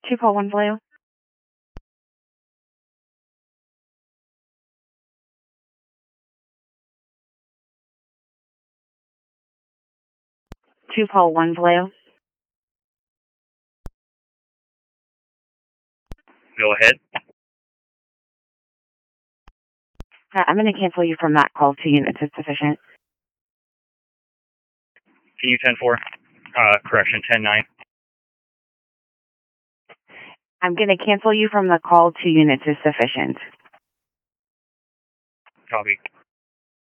2 Paul 1 Blue. 2 Paul 1 Blue. Go ahead. I'm going to cancel you from that call. 2 units is sufficient. Can you 10-4? Correction, 10-9. I'm going to cancel you from the call. 2 units is sufficient. Copy.